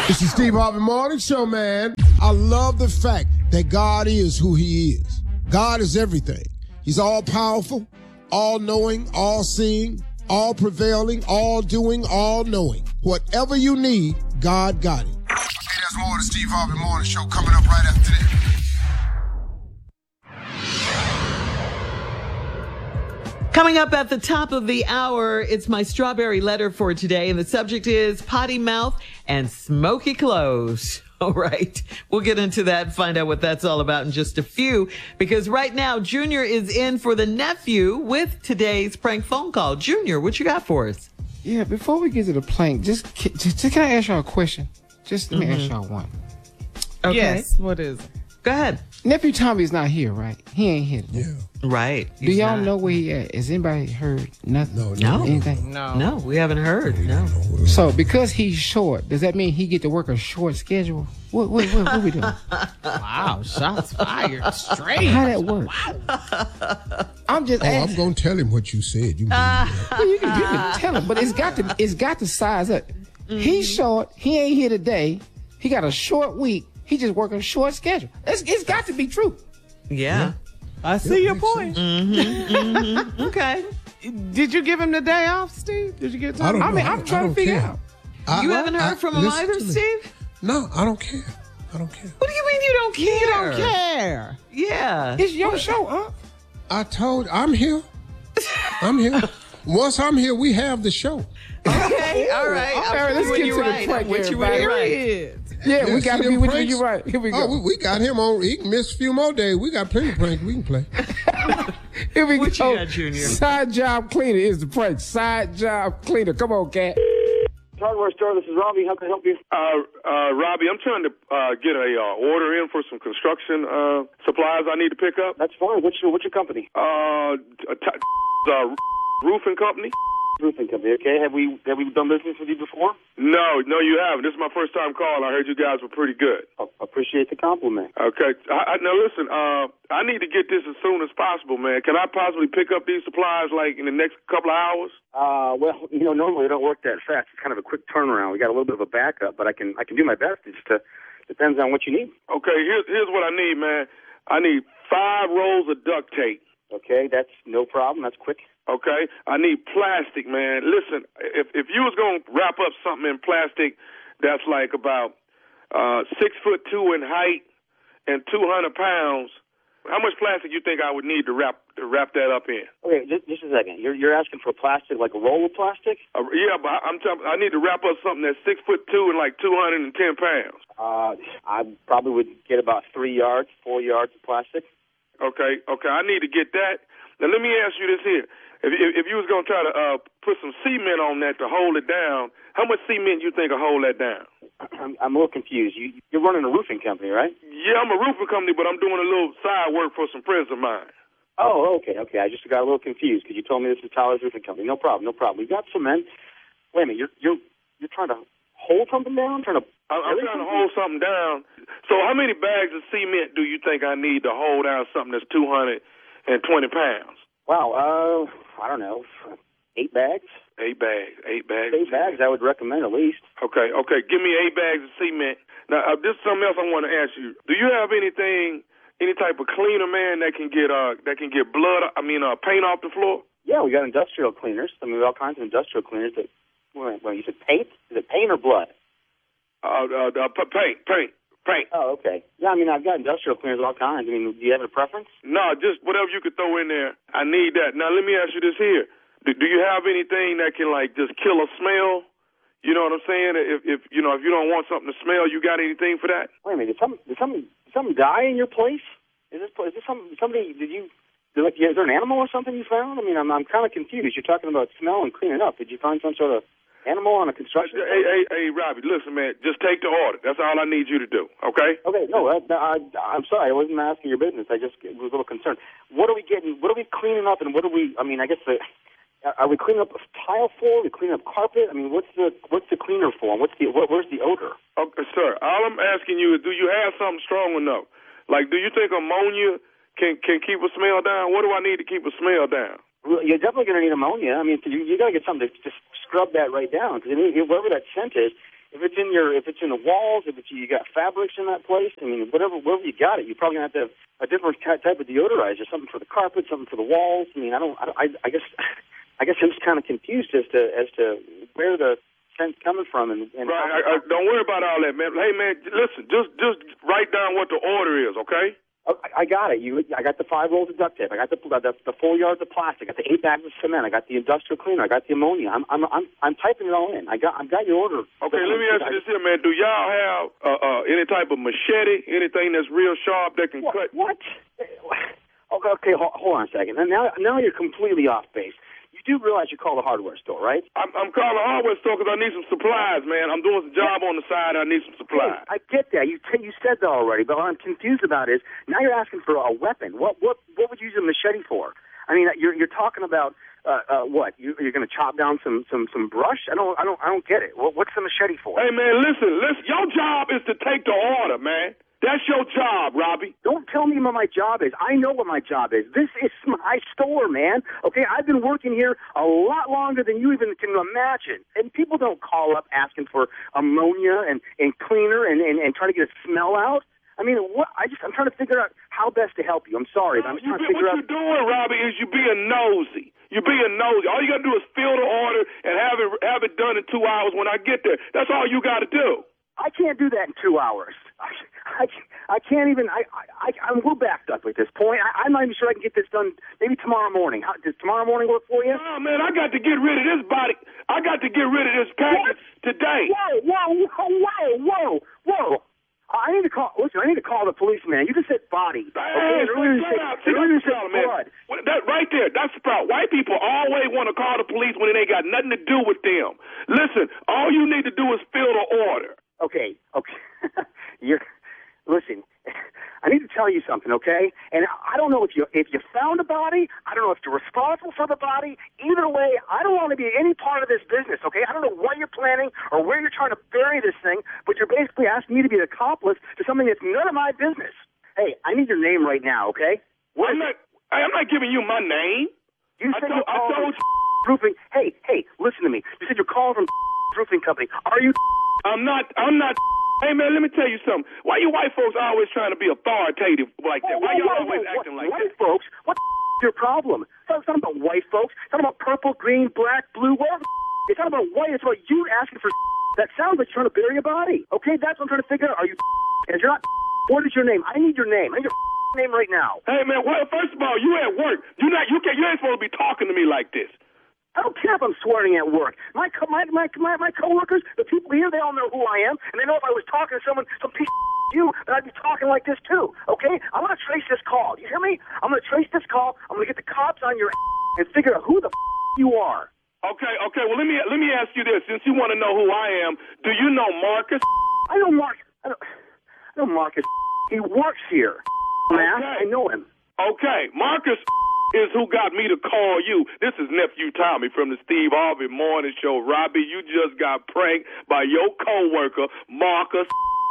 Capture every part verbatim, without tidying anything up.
It's the Steve Harvey Morning Show, man. I love the fact that God is who he is. God is everything. He's all powerful, all knowing, all seeing, all prevailing, all doing, all knowing. Whatever you need, God got it. Hey, there's more of the Steve Harvey Morning Show coming up right after this. Coming up at the top of the hour, it's my strawberry letter for today, and the subject is potty mouth and smoky clothes. All right, we'll get into that and find out what that's all about in just a few, because right now, Junior is in for the nephew with today's prank phone call. Junior, what you got for us? Yeah, before we get to the prank, just, just, just can I ask y'all a question? Just let me Mm-hmm. ask y'all one. Okay. Yes, what is it? Go ahead. Nephew Tommy's not here, right? He ain't here. Yeah. Right. Do He's y'all not. know where he at? Has anybody heard nothing? No, No. Anything? No. No, we haven't heard. No. So because he's short, does that mean he get to work a short schedule? What what what, what we doing? Wow, shots fired. Straight. How that work? I'm just Oh, I'm asking. going to tell him what you said. You believe that. Well, you can, you can tell him, but it's got to it's got to size up. He's short. He ain't here today. He got a short week. He just working a short schedule. It's, it's got to be true. Yeah. I see your makes point. Okay. Did you give him the day off, Steve? Did you get time? I don't I mean, know. I'm I trying to don't figure care. out. I- You haven't heard I- from him listen either, to me. Steve? No, I don't care. I don't care. What do you mean you don't care? You don't care. Yeah. It's your show, huh? I told I'm here. I'm here. Once I'm here, we have the show. Okay, all right. All I'm right, with let's you when get you're to the right. prank, I'm with you when you're everybody. right. Period. Yeah, Yeah, we see got to them be with you. pranks? You're right. Here we go. Oh, we, we got him on. He can miss a few more days. We got plenty of pranks we can play. Here we What go. you got, Junior? Side job cleaner is the prank. Side job cleaner. Come on, cat. Hardware store, this is Robbie. How can I help you? Uh, uh, Robbie, I'm trying to uh, get a uh, order in for some construction uh, supplies I need to pick up. That's fine. What's your, what's your company? Uh, a t- uh, roofing company? Roofing company, okay. Have we have we done business with you before? No, no, you haven't. This is my first time calling. I heard you guys were pretty good. Oh, appreciate the compliment. Okay. I, I, now, listen, uh, I need to get this as soon as possible, man. Can I possibly pick up these supplies, like, in the next couple of hours? Uh, well, you know, normally we don't work that fast. It's kind of a quick turnaround. We got a little bit of a backup, but I can I can do my best. It just uh, depends on what you need. Okay, here's, here's what I need, man. I need five rolls of duct tape. Okay, that's no problem. That's quick. Okay, I need plastic, man. Listen, if if you was gonna wrap up something in plastic that's like about uh, six foot two in height and two hundred pounds, how much plastic you think I would need to wrap to wrap that up in? Okay, just, just a second. You're you're asking for plastic, like a roll of plastic? Uh, yeah, but I'm talking. I need to wrap up something that's six foot two and like two hundred and ten pounds. Uh, I probably would get about three yards, four yards of plastic. Okay, okay, I need to get that. Now let me ask you this here. If, if, if you was going to try to uh, put some cement on that to hold it down, how much cement you think will hold that down? I'm, I'm a little confused. You, you're running a roofing company, right? Yeah, I'm a roofing company, but I'm doing a little side work for some friends of mine. Oh, okay, okay. I just got a little confused because you told me this is Tyler's Roofing Company. No problem, no problem. We got cement. Wait a minute, you're you're you're trying to hold something down? Trying to? I'm, I'm trying to hold something down. So how many bags of cement do you think I need to hold down something that's two hundred twenty pounds? Wow, uh, I don't know, eight bags. Eight bags, eight bags. Eight bags, I would recommend at least. Okay, okay. Give me eight bags of cement. Now, uh, this is something else I want to ask you. Do you have anything, any type of cleaner, man, that can get uh that can get blood? I mean, uh, paint off the floor? Yeah, we got industrial cleaners. I mean, we have all kinds of industrial cleaners that. Well, you said paint? Is it paint or blood? Uh, uh, uh paint, paint, paint. Oh, okay. Yeah, I mean, I've got industrial cleaners of all kinds. I mean, do you have a preference? No, just whatever you could throw in there. I need that. Now, let me ask you this here. Do, do you have anything that can, like, just kill a smell? You know what I'm saying? If, if you know, if you don't want something to smell, you got anything for that? Wait a minute. Did some did some did some die in your place? Is this is this some somebody? Did you? Did, like, is there an animal or something you found? I mean, I'm I'm kind of confused. You're talking about smell and cleaning up. Did you find some sort of animal on a construction site? Hey, hey, hey, Robbie, listen, man. Just take the order. That's all I need you to do, okay? Okay, no, I, I, I'm sorry. I wasn't asking your business. I just was a little concerned. What are we getting? What are we cleaning up, and what are we? I mean, I guess the. Are we cleaning up tile floor? Are we cleaning up carpet? I mean, what's the what's the cleaner for? What's the what, where's the odor? Okay, sir. All I'm asking you is, do you have something strong enough? Like, do you think ammonia can can keep a smell down? What do I need to keep a smell down? Well, you're definitely going to need ammonia. I mean, you, you got to get something to just scrub that right down because wherever that scent is, if it's in your, if it's in the walls, if it's you got fabrics in that place, I mean, whatever, wherever you got it, you're probably gonna have to have a different type of deodorizer, something for the carpet, something for the walls. I mean, I don't, I, I guess, I guess I'm just kind of confused as to as to where the scent's coming from. And, and right, I, I, don't worry about all that, man. Hey, man, listen, just just write down what the order is, okay? Oh, I got it. You, I got the five rolls of duct tape. I got the the, the four yards of plastic. I got the eight bags of cement. I got the industrial cleaner. I got the ammonia. I'm I'm I'm, I'm typing it all in. I got I've got your order. Okay, let me ask you this here, man. Do y'all have uh, uh, any type of machete, anything that's real sharp that can what, cut? What? Okay, okay. Hold, hold on a second. And now now you're completely off base. You do realize you call the hardware store, right? I'm, I'm calling the hardware store because I need some supplies, man. I'm doing some job on the side. I need some supplies. Hey, I get that. You t- you said that already, but what I'm confused about is now you're asking for a weapon. What what what would you use a machete for? I mean, you're you're talking about uh, uh, what? You, you're going to chop down some, some, some brush? I don't I don't I don't get it. What, what's the machete for? Hey, man, listen, listen. Your job is to take the order, man. That's your job, Robbie. Don't tell me what my job is. I know what my job is. This is my store, man. Okay, I've been working here a lot longer than you even can imagine. And people don't call up asking for ammonia and, and cleaner and, and, and trying to get a smell out. I mean, what? I just I'm trying to figure out how best to help you. I'm sorry, but I'm just trying to figure what out. What you're doing, Robbie, is you're being nosy. You're being nosy. All you got to do is fill the order and have it have it done in two hours when I get there. That's all you got to do. I can't do that in two hours. I, I, I can't even. I, I, I'm we're backed up at this point. I, I'm not even sure I can get this done. Maybe tomorrow morning. How, does tomorrow morning work for you? Oh man, I got to get rid of this body. I got to get rid of this package what? today. Whoa, whoa, whoa, whoa, whoa! I need to call. Listen, I need to call the policeman. You just said body. Hey, okay, hey, out. See, that's the problem, man. Well, that right there, that's the problem. White people always want to call the police when it ain't got nothing to do with them. Listen, all you need to do is fill the order. Okay, okay. You're listen. I need to tell you something, okay? And I don't know if you if you found a body. I don't know if you're responsible for the body. Either way, I don't want to be any part of this business, okay? I don't know what you're planning or where you're trying to bury this thing, but you're basically asking me to be an accomplice to something that's none of my business. Hey, I need your name right now, okay? What I'm not. I'm not giving you my name. You said I told, you called I told from roofing. Hey, hey, listen to me. You said you're calling from roofing company. Are you? I'm not. I'm not. Hey, man, let me tell you something. Why you white folks always trying to be authoritative like that? Why y'all always acting like white that? White folks? What the is your problem? It's not, it's not about white folks. It's not about purple, green, black, blue, whatever. It's not about white. It's about you asking for that sounds like you're trying to bury a body. Okay, that's what I'm trying to figure out. Are you and if you're not, what is your name? I need your name. I need your name right now. Hey, man, well, first of all, you at work. You not. You can't. You ain't supposed to be talking to me like this. I don't care if I'm swearing at work. My co- my my my, my coworkers, the people here, they all know who I am, and they know if I was talking to someone, some piece of you, that I'd be talking like this too. Okay? I'm gonna trace this call. You hear me? I'm gonna trace this call. I'm gonna get the cops on your and figure out who the you are. Okay, okay. Well, let me let me ask you this. Since you want to know who I am, do you know Marcus? I know Mark. I, don't, I know Marcus. He works here. Man, okay. I know him. Okay, Marcus is who got me to call you. This is Nephew Tommy from the Steve Harvey Morning Show. Robbie, you just got pranked by your coworker, Marcus.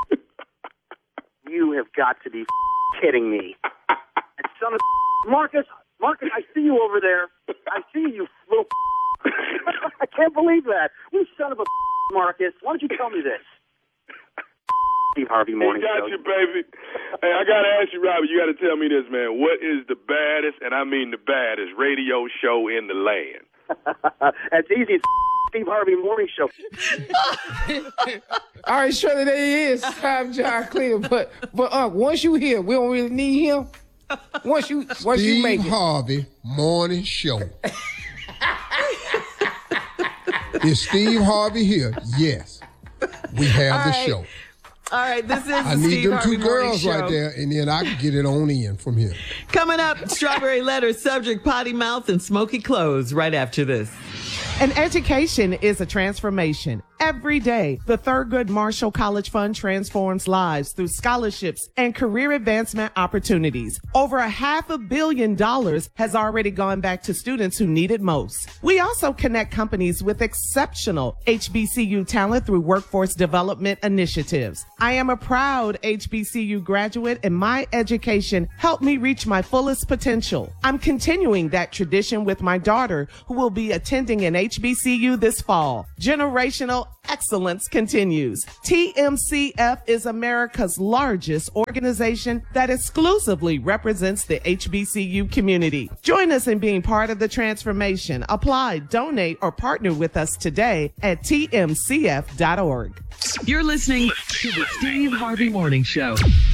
You have got to be kidding me. Son of Marcus, Marcus, I see you over there. I see you, little. I can't believe that. You son of a Marcus. Why don't you tell me this? Steve Harvey Morning Show. He got you, baby. Hey, I got to ask you, Robbie, you got to tell me this, man. What is the baddest, and I mean the baddest, radio show in the land? That's easy. It's Steve Harvey Morning Show. All right, Shirley, there he is. I'm John Clear. But, but uh, once you here, we don't really need him. Once you, once Steve you make it. Harvey Morning Show. Is Steve Harvey here? Yes. We have All the right. show. All right, this is I the need Steve them Harvey two Morning girls Show. right there, and then I can get it on in from here. Coming up, Strawberry Letter, subject, potty mouth, and smoky clothes right after this. An education is a transformation. Every day, the Thurgood Marshall College Fund transforms lives through scholarships and career advancement opportunities. Over a half a billion dollars has already gone back to students who need it most. We also connect companies with exceptional H B C U talent through workforce development initiatives. I am a proud H B C U graduate, and my education helped me reach my fullest potential. I'm continuing that tradition with my daughter, who will be attending an H B C U this fall. Generational how excellence continues. T M C F is America's largest organization that exclusively represents the H B C U community. Join us in being part of the transformation. Apply, donate, or partner with us today at T M C F dot org. You're listening to the Steve Harvey Morning Show.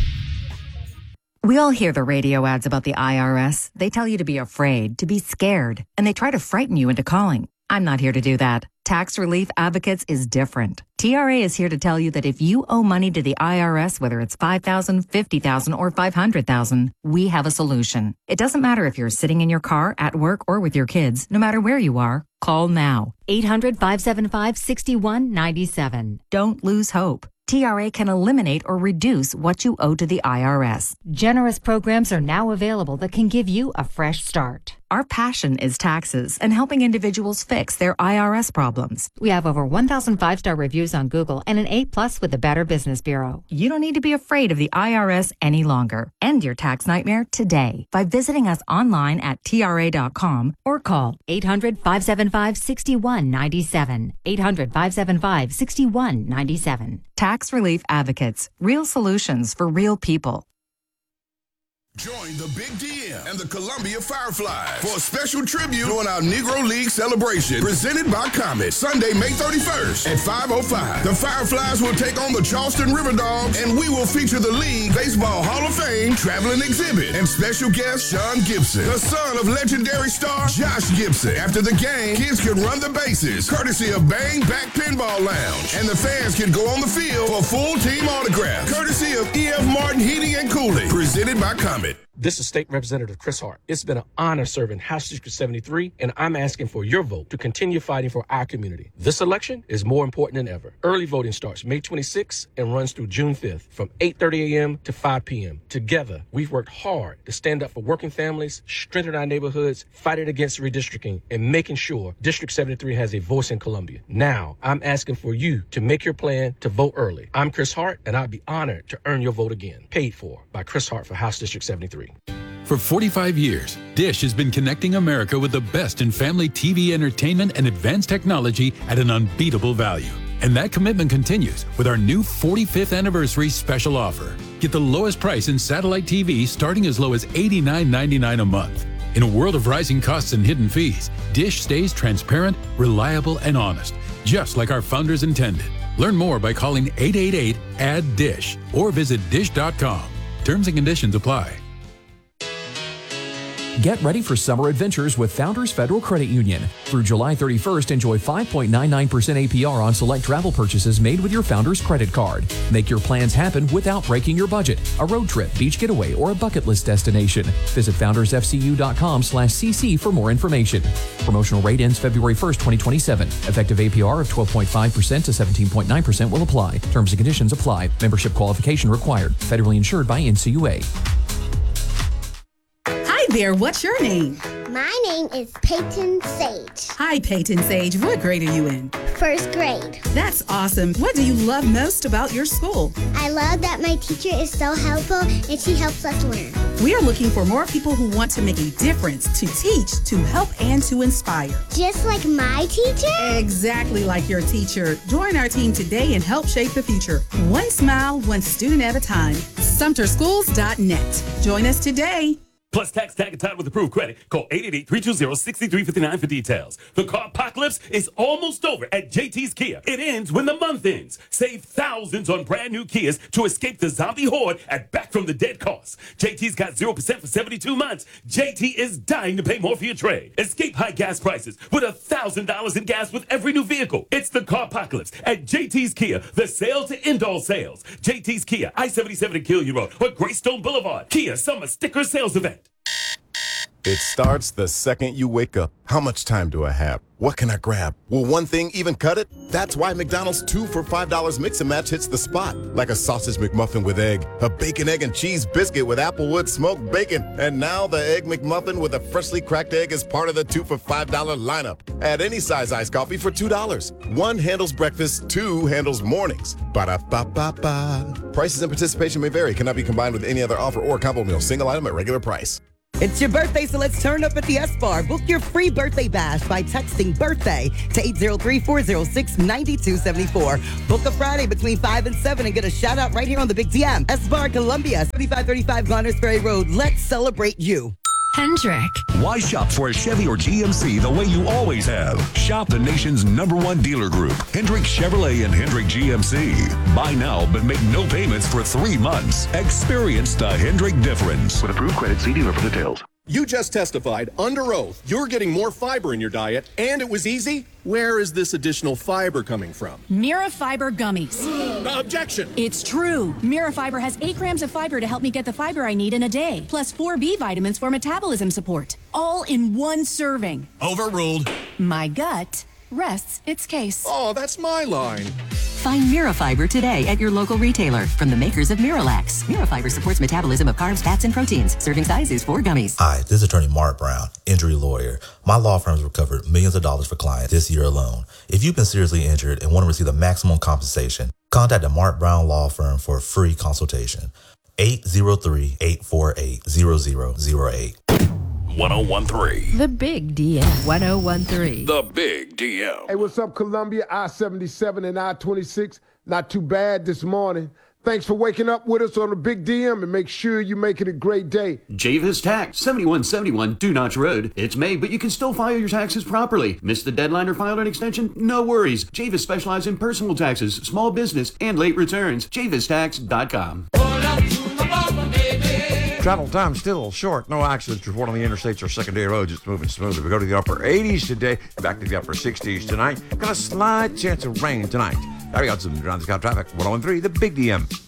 We all hear the radio ads about the I R S. They tell you to be afraid, to be scared, and they try to frighten you into calling. I'm not here to do that. Tax Relief Advocates is different. T R A is here to tell you that if you owe money to the I R S, whether it's five thousand dollars, fifty thousand dollars, or five hundred thousand dollars, we have a solution. It doesn't matter if you're sitting in your car, at work, or with your kids. No matter where you are, call now. eight hundred, five seven five, six one nine seven. Don't lose hope. T R A can eliminate or reduce what you owe to the I R S. Generous programs are now available that can give you a fresh start. Our passion is taxes and helping individuals fix their I R S problems. We have over one thousand five-star reviews on Google and an A plus with the Better Business Bureau. You don't need to be afraid of the I R S any longer. End your tax nightmare today by visiting us online at T R A dot com or call eight hundred, five seven five, six one nine seven. eight hundred, five seven five, six one nine seven. Tax Relief Advocates. Real solutions for real people. Join the Big D M and the Columbia Fireflies for a special tribute during our Negro League celebration presented by Comet, Sunday, May thirty-first at five oh five. The Fireflies will take on the Charleston River Dogs, and we will feature the League Baseball Hall of Fame traveling exhibit and special guest Sean Gibson, the son of legendary star Josh Gibson. After the game, kids can run the bases, courtesy of Bang Back Pinball Lounge, and the fans can go on the field for full team autographs, courtesy of E F Martin Heating and Cooling, presented by Comet. This is State Representative Chris Hart. It's been an honor serving House District seventy-three, and I'm asking for your vote to continue fighting for our community. This election is more important than ever. Early voting starts May twenty-sixth and runs through June fifth from eight thirty a.m. to five p.m. Together, we've worked hard to stand up for working families, strengthen our neighborhoods, fighting against redistricting, and making sure District seventy-three has a voice in Columbia. Now, I'm asking for you to make your plan to vote early. I'm Chris Hart, and I'd be honored to earn your vote again. Paid for by Chris Hart for House District seventy-three. For forty-five years, Dish has been connecting America with the best in family T V entertainment and advanced technology at an unbeatable value. And that commitment continues with our new forty-fifth anniversary special offer. Get the lowest price in satellite T V starting as low as eighty-nine ninety-nine a month. In a world of rising costs and hidden fees, Dish stays transparent, reliable, and honest, just like our founders intended. Learn more by calling eight eight eight, A D D D I S H or visit dish dot com. Terms and conditions apply. Get ready for summer adventures with Founders Federal Credit Union. Through July thirty-first, enjoy five point nine nine percent A P R on select travel purchases made with your Founders credit card. Make your plans happen without breaking your budget. A road trip, beach getaway, or a bucket list destination. Visit founders f c u dot com slash c c for more information. Promotional rate ends February first, twenty twenty-seven. Effective A P R of twelve point five percent to seventeen point nine percent will apply. Terms and conditions apply. Membership qualification required. Federally insured by N C U A. Hi there, what's your name? My name is Peyton Sage. Hi, Peyton Sage. What grade are you in? First grade. That's awesome. What do you love most about your school? I love that my teacher is so helpful and she helps us learn. We are looking for more people who want to make a difference, to teach, to help, and to inspire. Just like my teacher? Exactly like your teacher. Join our team today and help shape the future. One smile, one student at a time. Sumter Schools dot net. Join us today. Plus tax tag and tied with approved credit. Call eight eight eight, three two zero, six three five nine for details. The car apocalypse is almost over at J T's Kia. It ends when the month ends. Save thousands on brand new Kias to escape the zombie horde at back from the dead costs. J T's got zero percent for seventy-two months. J T is dying to pay more for your trade. Escape high gas prices with one thousand dollars in gas with every new vehicle. It's the car apocalypse at J T's Kia. The sale to end all sales. J T's Kia, I seventy-seven and Killian Road or Greystone Boulevard. Kia Summer Sticker Sales Event. It starts the second you wake up. How much time do I have? What can I grab? Will one thing even cut it? That's why McDonald's two for five dollars mix and match hits the spot. Like a sausage McMuffin with egg, a bacon, egg, and cheese biscuit with Applewood smoked bacon, and now the Egg McMuffin with a freshly cracked egg is part of the two for five dollars lineup. Add any size iced coffee for two dollars. One handles breakfast, two handles mornings. Ba-da-ba-ba-ba. Prices and participation may vary. Cannot be combined with any other offer or combo meal. Single item at regular price. It's your birthday, so let's turn up at the S-Bar. Book your free birthday bash by texting birthday to eight zero three, four zero six, nine two seven four. Book a Friday between five and seven and get a shout out right here on the Big D M. S-Bar Columbia, seventy-five thirty-five Garners Ferry Road. Let's celebrate you. Hendrick. Why shop for a Chevy or G M C the way you always have? Shop the nation's number one dealer group, Hendrick Chevrolet and Hendrick G M C. Buy now, but make no payments for three months. Experience the Hendrick difference. With approved credit, see dealer for details. You just testified under oath you're getting more fiber in your diet, and it was easy. Where is this additional fiber coming from? Mirafiber gummies. Objection! It's true. Mirafiber has eight grams of fiber to help me get the fiber I need in a day, plus four B vitamins for metabolism support. All in one serving. Overruled. My gut rests its case. Oh, that's my line. Find Mirafiber today at your local retailer from the makers of Miralax. Mirafiber supports metabolism of carbs, fats, and proteins. Serving size is four gummies. Hi, this is attorney Mark Brown, injury lawyer. My law firm has recovered millions of dollars for clients this year alone. If you've been seriously injured and want to receive the maximum compensation, contact the Mark Brown Law Firm for a free consultation. eight zero three, eight four eight, zero zero zero eight. one oh one three. The Big D M. one oh one three. The Big D M. Hey, what's up, Columbia? I seventy-seven and I twenty-six. Not too bad this morning. Thanks for waking up with us on the Big D M, and make sure you make it a great day. Javis Tax, seventy-one seventy-one Dunach Road. It's May, but you can still file your taxes properly. Missed the deadline or filed an extension? No worries. Javis specializes in personal taxes, small business, and late returns. Javis Tax dot com. Travel time still a little short. No accidents reported on the interstates or secondary roads. It's moving smoothly. We go to the upper eighties today, back to the upper sixties tonight. Got a slight chance of rain tonight. There we go. Some around the sky traffic. one oh one three, the Big D M.